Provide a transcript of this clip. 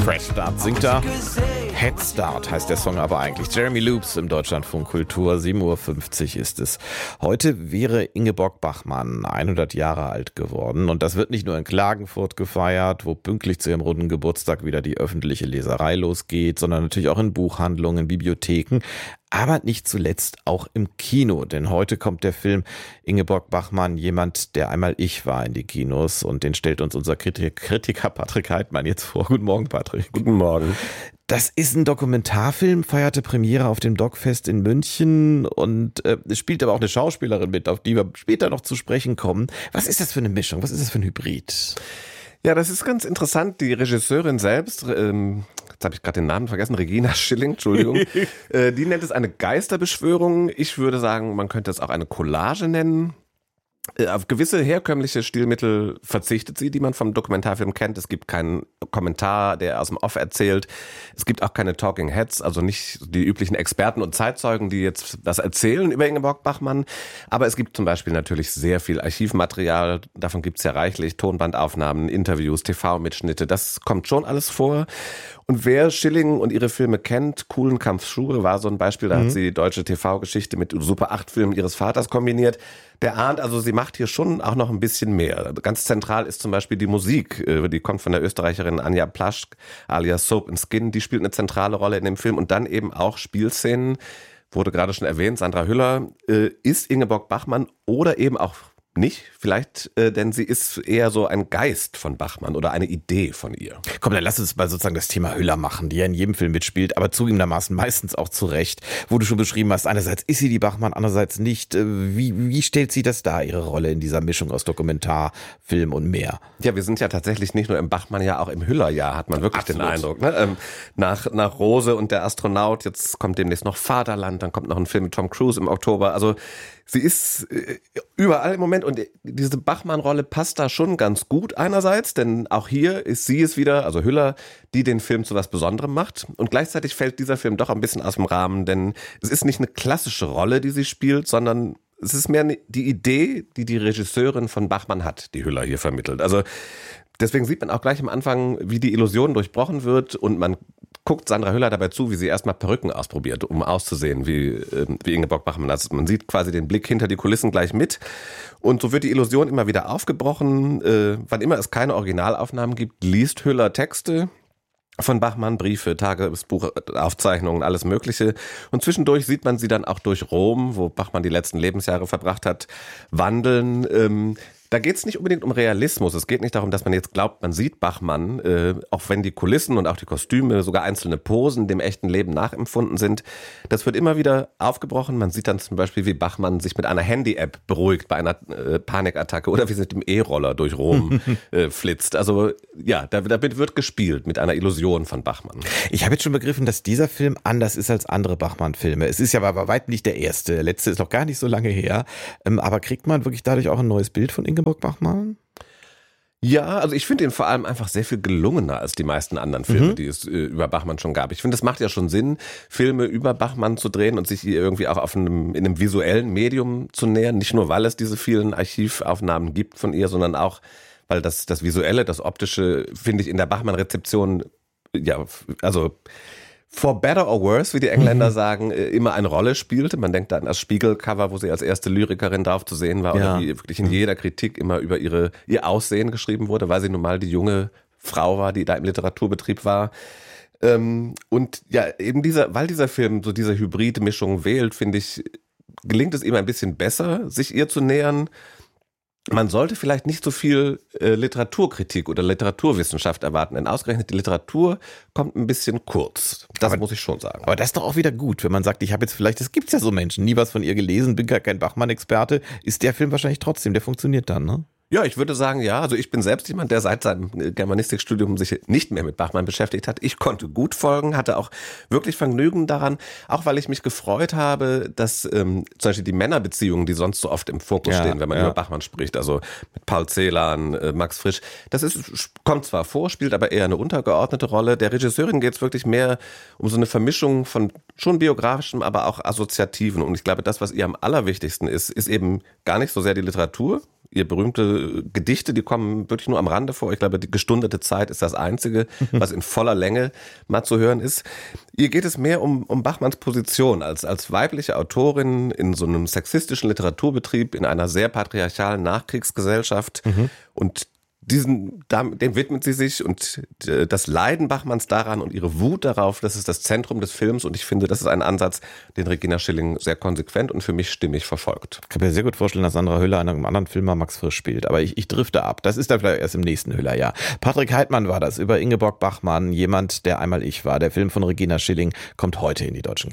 Fresh Start singt er. Head Start heißt der Song aber eigentlich. Jeremy Loops im Deutschlandfunk Kultur. 7.50 Uhr ist es. Heute wäre Ingeborg Bachmann 100 Jahre alt geworden. Und das wird nicht nur in Klagenfurt gefeiert, wo pünktlich zu ihrem runden Geburtstag wieder die öffentliche Leserei losgeht, sondern natürlich auch in Buchhandlungen, Bibliotheken. Aber nicht zuletzt auch im Kino, denn heute kommt der Film Ingeborg Bachmann, jemand, der einmal ich war, in die Kinos, und den stellt uns unser Kritiker Patrick Heitmann jetzt vor. Guten Morgen, Patrick. Guten Morgen. Das ist ein Dokumentarfilm, feierte Premiere auf dem Dogfest in München und es spielt aber auch eine Schauspielerin mit, auf die wir später noch zu sprechen kommen. Was ist das für eine Mischung? Was ist das für ein Hybrid? Ja, das ist ganz interessant. Die Regisseurin selbst, jetzt habe ich gerade den Namen vergessen, Regina Schilling, Entschuldigung, die nennt es eine Geisterbeschwörung. Ich würde sagen, man könnte es auch eine Collage nennen. Auf gewisse herkömmliche Stilmittel verzichtet sie, die man vom Dokumentarfilm kennt. Es gibt keinen Kommentar, der aus dem Off erzählt. Es gibt auch keine Talking Heads, also nicht die üblichen Experten und Zeitzeugen, die jetzt das erzählen über Ingeborg Bachmann. Aber es gibt zum Beispiel natürlich sehr viel Archivmaterial. Davon gibt es ja reichlich. Tonbandaufnahmen, Interviews, TV-Mitschnitte. Das kommt schon alles vor. Und wer Schilling und ihre Filme kennt, Kuhlenkampfs Schuhe war so ein Beispiel, da hat sie die deutsche TV-Geschichte mit Super 8-Filmen ihres Vaters kombiniert. Der ahnt, also sie macht hier schon auch noch ein bisschen mehr. Ganz zentral ist zum Beispiel die Musik, die kommt von der Österreicherin Anja Plaschk, alias Soap and Skin, die spielt eine zentrale Rolle in dem Film. Und dann eben auch Spielszenen, wurde gerade schon erwähnt, Sandra Hüller ist Ingeborg Bachmann oder eben auch nicht, vielleicht, denn sie ist eher so ein Geist von Bachmann oder eine Idee von ihr. Komm, dann lass uns mal sozusagen das Thema Hüller machen, die ja in jedem Film mitspielt, aber zugegebenermaßen meistens auch zurecht, wo du schon beschrieben hast, einerseits ist sie die Bachmann, andererseits nicht. Wie stellt sie das dar, ihre Rolle in dieser Mischung aus Dokumentar, Film und mehr? Ja, wir sind ja tatsächlich nicht nur im Bachmann-Jahr, auch im Hüller-Jahr hat man wirklich Absolut den Eindruck. Ne? Nach Rose und der Astronaut, jetzt kommt demnächst noch Vaterland, dann kommt noch ein Film mit Tom Cruise im Oktober, also sie ist überall im Moment und diese Bachmann-Rolle passt da schon ganz gut einerseits, denn auch hier ist sie es wieder, also Hüller, die den Film zu was Besonderem macht und gleichzeitig fällt dieser Film doch ein bisschen aus dem Rahmen, denn es ist nicht eine klassische Rolle, die sie spielt, sondern es ist mehr die Idee, die die Regisseurin von Bachmann hat, die Hüller hier vermittelt. Also deswegen sieht man auch gleich am Anfang, wie die Illusion durchbrochen wird und man guckt Sandra Hüller dabei zu, wie sie erstmal Perücken ausprobiert, um auszusehen wie Ingeborg Bachmann. Also man sieht quasi den Blick hinter die Kulissen gleich mit. Und so wird die Illusion immer wieder aufgebrochen. Wann immer es keine Originalaufnahmen gibt, liest Hüller Texte von Bachmann, Briefe, Tagebuchaufzeichnungen, alles Mögliche. Und zwischendurch sieht man sie dann auch durch Rom, wo Bachmann die letzten Lebensjahre verbracht hat, wandeln. Da geht es nicht unbedingt um Realismus. Es geht nicht darum, dass man jetzt glaubt, man sieht Bachmann, auch wenn die Kulissen und auch die Kostüme, sogar einzelne Posen dem echten Leben nachempfunden sind. Das wird immer wieder aufgebrochen. Man sieht dann zum Beispiel, wie Bachmann sich mit einer Handy-App beruhigt bei einer Panikattacke oder wie sie mit dem E-Roller durch Rom flitzt. Also ja, damit wird gespielt mit einer Illusion von Bachmann. Ich habe jetzt schon begriffen, dass dieser Film anders ist als andere Bachmann-Filme. Es ist ja bei weitem nicht der erste. Der letzte ist noch gar nicht so lange her. Aber kriegt man wirklich dadurch auch ein neues Bild von Ingeborg Bachmann? Ja, also ich finde ihn vor allem einfach sehr viel gelungener als die meisten anderen Filme, die es über Bachmann schon gab. Ich finde, es macht ja schon Sinn, Filme über Bachmann zu drehen und sich irgendwie auch in einem visuellen Medium zu nähern. Nicht nur, weil es diese vielen Archivaufnahmen gibt von ihr, sondern auch, weil das Visuelle, das Optische, finde ich, in der Bachmann-Rezeption, ja, also for better or worse, wie die Engländer sagen, immer eine Rolle spielte. Man denkt da an das Spiegelcover, wo sie als erste Lyrikerin drauf zu sehen war, oder wie wirklich in jeder Kritik immer über ihr Aussehen geschrieben wurde, weil sie nun mal die junge Frau war, die da im Literaturbetrieb war. Und ja, eben weil dieser Film so diese hybride Mischung wählt, finde ich, gelingt es ihm ein bisschen besser, sich ihr zu nähern. Man sollte vielleicht nicht so viel Literaturkritik oder Literaturwissenschaft erwarten, denn ausgerechnet die Literatur kommt ein bisschen kurz. Das muss ich schon sagen. Aber das ist doch auch wieder gut, wenn man sagt, ich habe jetzt vielleicht, das gibt's ja so Menschen, nie was von ihr gelesen, bin gar kein Bachmann-Experte, ist der Film wahrscheinlich trotzdem, der funktioniert dann, ne? Ja, ich würde sagen, ja. Also ich bin selbst jemand, der seit seinem Germanistikstudium sich nicht mehr mit Bachmann beschäftigt hat. Ich konnte gut folgen, hatte auch wirklich Vergnügen daran, auch weil ich mich gefreut habe, dass zum Beispiel die Männerbeziehungen, die sonst so oft im Fokus stehen, wenn man über Bachmann spricht, also mit Paul Celan, Max Frisch, kommt zwar vor, spielt aber eher eine untergeordnete Rolle. Der Regisseurin geht es wirklich mehr um so eine Vermischung von schon biografischem, aber auch assoziativen. Und ich glaube, das, was ihr am allerwichtigsten ist eben gar nicht so sehr die Literatur. ihr berühmte Gedichte, die kommen wirklich nur am Rande vor. Ich glaube, die gestundete Zeit ist das Einzige, was in voller Länge mal zu hören ist. Ihr geht es mehr um Bachmanns Position als weibliche Autorin in so einem sexistischen Literaturbetrieb, in einer sehr patriarchalen Nachkriegsgesellschaft. Und dem widmet sie sich und das Leiden Bachmanns daran und ihre Wut darauf, das ist das Zentrum des Films und ich finde, das ist ein Ansatz, den Regina Schilling sehr konsequent und für mich stimmig verfolgt. Ich kann mir sehr gut vorstellen, dass Sandra Hüller in einem anderen Film mal Max Frisch spielt, aber ich drifte ab. Das ist dann vielleicht erst im nächsten Hüller-Jahr. Patrick Heitmann war das über Ingeborg Bachmann, jemand, der einmal ich war. Der Film von Regina Schilling kommt heute in die deutschen Kinos.